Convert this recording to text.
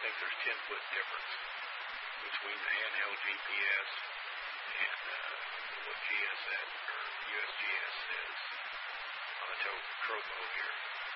think there's 10-foot difference between the handheld GPS and what GSS or USGS says on the Tropo here.